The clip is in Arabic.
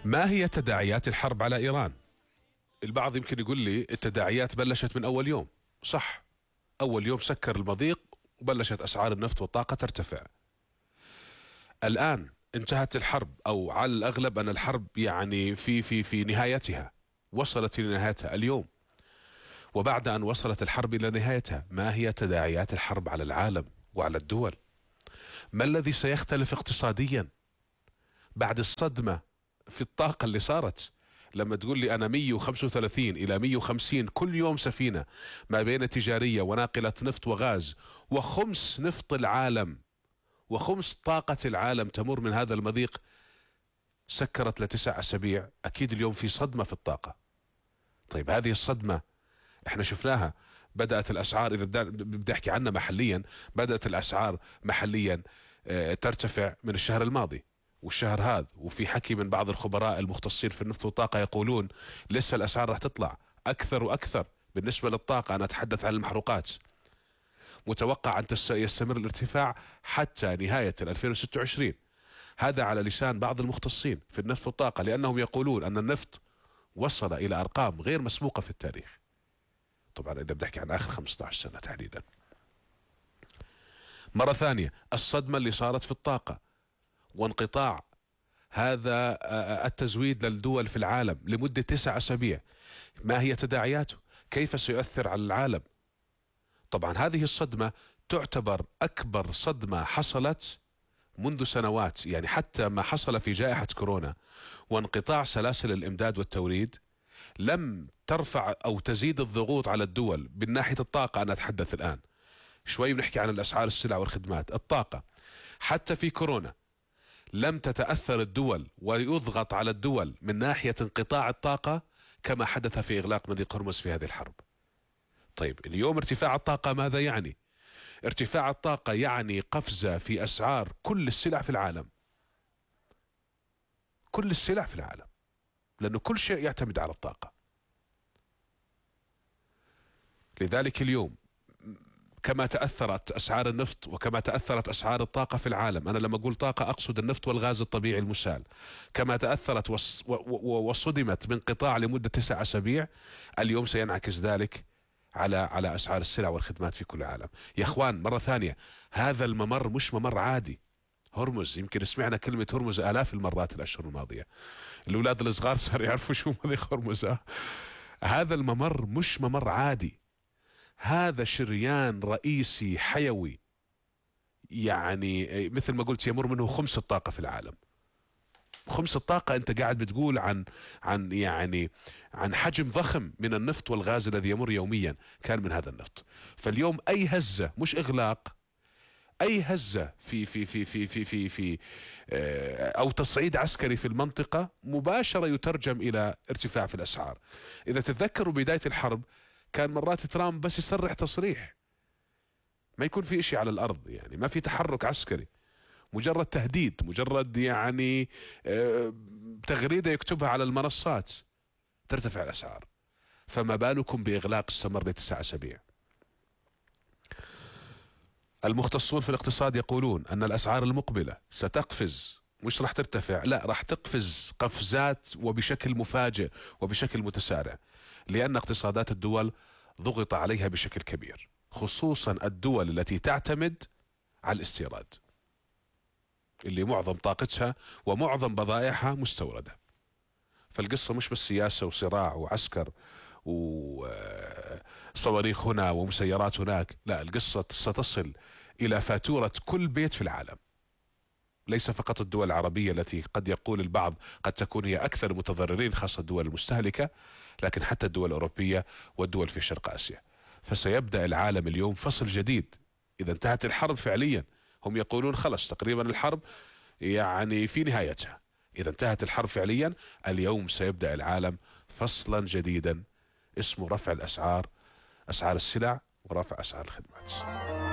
ما هي تداعيات الحرب على إيران؟ البعض يمكن يقول لي التداعيات بلشت من أول يوم. صح، أول يوم سكر المضيق وبلشت أسعار النفط والطاقة ترتفع. الآن انتهت الحرب، أو على الأغلب أن الحرب يعني في نهايتها، وصلت إلى نهايتها اليوم. وبعد أن وصلت الحرب إلى نهايتها، ما هي تداعيات الحرب على العالم وعلى الدول؟ ما الذي سيختلف اقتصاديا بعد الصدمة في الطاقة اللي صارت؟ لما تقول لي أنا 135 إلى 150 كل يوم سفينة ما بين تجارية وناقلة نفط وغاز، وخمس نفط العالم وخمس طاقة العالم تمر من هذا المضيق، سكرت ل9 أسابيع، أكيد اليوم في صدمة في الطاقة. طيب هذه الصدمة احنا شفناها، بدأت الأسعار، إذا بدي أحكي عنها محليا، بدأت الأسعار محليا ترتفع من الشهر الماضي والشهر هذا، وفي حكي من بعض الخبراء المختصين في النفط والطاقة يقولون لسه الأسعار راح تطلع أكثر وأكثر. بالنسبة للطاقة أنا أتحدث عن المحروقات، متوقع أن يستمر الارتفاع حتى نهاية 2026. هذا على لسان بعض المختصين في النفط والطاقة، لأنهم يقولون أن النفط وصل إلى أرقام غير مسبوقة في التاريخ. طبعا إذا بدي أحكي عن آخر 15 سنة تحديدا. مرة ثانية، الصدمة اللي صارت في الطاقة وانقطاع هذا التزويد للدول في العالم لمدة 9 أسابيع، ما هي تداعياته؟ كيف سيؤثر على العالم؟ طبعا هذه الصدمة تعتبر أكبر صدمة حصلت منذ سنوات، يعني حتى ما حصل في جائحة كورونا وانقطاع سلاسل الإمداد والتوريد لم ترفع أو تزيد الضغوط على الدول من ناحية الطاقة. أنا أتحدث الآن شوي بنحكي عن الأسعار، السلع والخدمات. الطاقة حتى في كورونا لم تتأثر الدول ويضغط على الدول من ناحية انقطاع الطاقة كما حدث في إغلاق مضيق هرمز في هذه الحرب. طيب اليوم ارتفاع الطاقة ماذا يعني؟ ارتفاع الطاقة يعني قفزة في أسعار كل السلع في العالم، كل السلع في العالم، لأنه كل شيء يعتمد على الطاقة. لذلك اليوم كما تأثرت أسعار النفط وكما تأثرت أسعار الطاقة في العالم، أنا لما أقول طاقة أقصد النفط والغاز الطبيعي المسال، كما تأثرت وصدمت بانقطاع لمدة 9 أسابيع، اليوم سينعكس ذلك على أسعار السلع والخدمات في كل العالم. يا إخوان مرة ثانية، هذا الممر مش ممر عادي. هرمز، يمكن سمعنا كلمة هرمز آلاف المرات الأشهر الماضية، الأولاد الصغار صاروا يعرفوا شو مضيق هرمز. هذا الممر مش ممر عادي، هذا شريان رئيسي حيوي، يعني مثل ما قلت يمر منه خمس الطاقة في العالم. خمس الطاقة، انت قاعد بتقول عن حجم ضخم من النفط والغاز الذي يمر يوميا كان من هذا النفط. فاليوم اي هزة، مش اغلاق، اي هزة في او تصعيد عسكري في المنطقة مباشرة يترجم الى ارتفاع في الاسعار. اذا تتذكروا بداية الحرب كان مرات ترامب بس يصرح تصريح، ما يكون في اشي على الارض، يعني ما في تحرك عسكري، مجرد تهديد، مجرد تغريدة يكتبها على المنصات ترتفع الاسعار. فما بالكم باغلاق استمر ل9 أسابيع. المختصون في الاقتصاد يقولون ان الاسعار المقبلة ستقفز، مش راح ترتفع، لا راح تقفز قفزات وبشكل مفاجئ وبشكل متسارع، لان اقتصادات الدول ضغط عليها بشكل كبير، خصوصا الدول التي تعتمد على الاستيراد، اللي معظم طاقتها ومعظم بضائعها مستوردة. فالقصة مش بس سياسة وصراع وعسكر وصواريخ هنا ومسيرات هناك، لا، القصة ستصل إلى فاتورة كل بيت في العالم، ليس فقط الدول العربية التي قد يقول البعض قد تكون هي أكثر المتضررين، خاصة الدول المستهلكة، لكن حتى الدول الأوروبية والدول في شرق آسيا. فسيبدأ العالم اليوم فصل جديد إذا انتهت الحرب فعليا. هم يقولون خلص تقريبا الحرب يعني في نهايتها. إذا انتهت الحرب فعليا، اليوم سيبدأ العالم فصلا جديدا اسمه رفع الأسعار، أسعار السلع ورفع أسعار الخدمات.